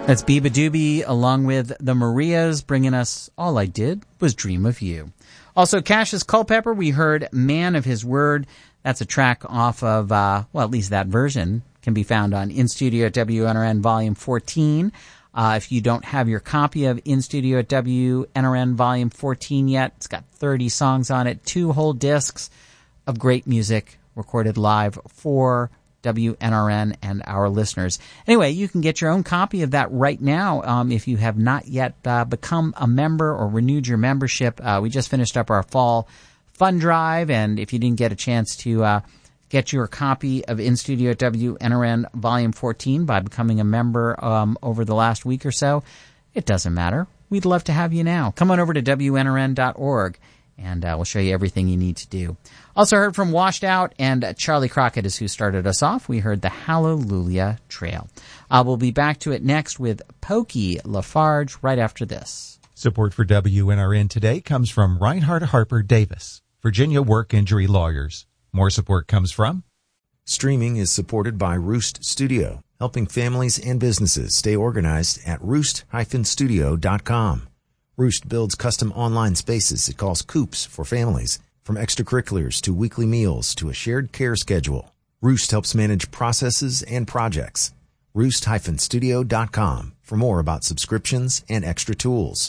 That's Biba Doobie along with the Marias bringing us All I Did Was Dream of You. Also, Cassius Culpepper, we heard Man of His Word. That's a track off of, well, at least that version can be found on In Studio at WNRN Volume 14. If you don't have your copy of In Studio at WNRN Volume 14 yet, it's got 30 songs on it, 2 whole discs of great music recorded live for WNRN and our listeners. Anyway, you can get your own copy of that right now if you have not yet become a member or renewed your membership. We just finished up our fall fund drive, and if you didn't get a chance to get your copy of In Studio at WNRN Volume 14 by becoming a member over the last week or so, it doesn't matter. We'd love to have you now. Come on over to WNRN.org. And we'll show you everything you need to do. Also heard from Washed Out, and Charlie Crockett is who started us off. We heard the Hallelujah Trail. We'll be back to it next with Pokey Lafarge right after this. Support for WNRN today comes from Reinhard Harper Davis, Virginia Work Injury Lawyers. More support comes from... Streaming is supported by Roost Studio, helping families and businesses stay organized at roost-studio.com. Roost builds custom online spaces it calls coops for families, from extracurriculars to weekly meals to a shared care schedule. Roost helps manage processes and projects. Roost-studio.com for more about subscriptions and extra tools.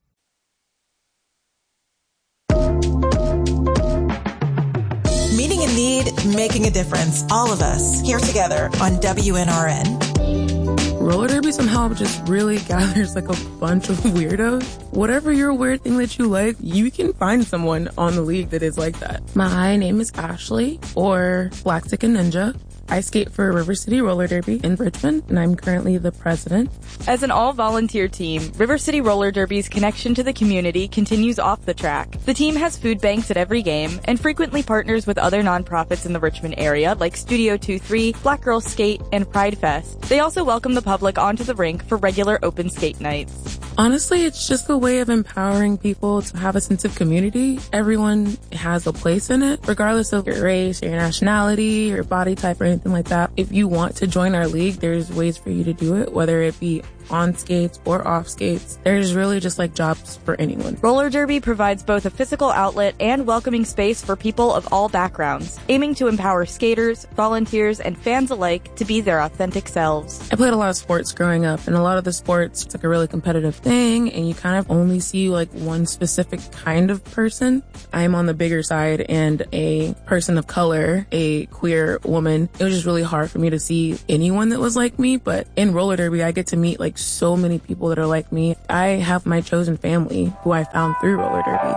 Meeting a need, making a difference. All of us here together on WNRN. Roller derby somehow just really gathers like a bunch of weirdos. Whatever your weird thing that you like, you can find someone on the league that is like that. My name is Ashley, or Black Chicken Ninja. I skate for River City Roller Derby in Richmond, and I'm currently the president. As an all-volunteer team, River City Roller Derby's connection to the community continues off the track. The team has food banks at every game and frequently partners with other nonprofits in the Richmond area like Studio 23, Black Girls Skate, and Pride Fest. They also welcome the public onto the rink for regular open skate nights. Honestly, it's just a way of empowering people to have a sense of community. Everyone has a place in it, regardless of your race, your nationality, your body type, or anything like that. If you want to join our league, there's ways for you to do it, whether it be on skates or off skates. There's really just like jobs for anyone. Roller derby provides both a physical outlet and welcoming space for people of all backgrounds, aiming to empower skaters, volunteers, and fans alike to be their authentic selves. I played a lot of sports growing up, and a lot of the sports, it's like a really competitive thing, and you kind of only see like one specific kind of person. I'm on the bigger side, and a person of color, a queer woman, it was just really hard for me to see anyone that was like me. But in roller derby, I get to meet like so many people that are like me. I have my chosen family who I found through roller derby.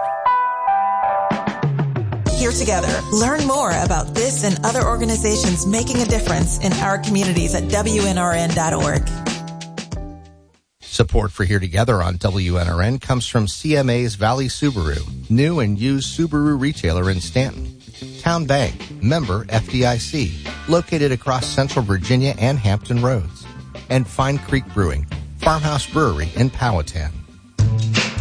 Here together, learn more about this and other organizations making a difference in our communities at WNRN.org. Support for Here Together on WNRN comes from CMA's Valley Subaru, new and used Subaru retailer in Stanton. Town Bank, member FDIC, located across Central Virginia and Hampton Roads. And Fine Creek Brewing, Farmhouse Brewery in Powhatan.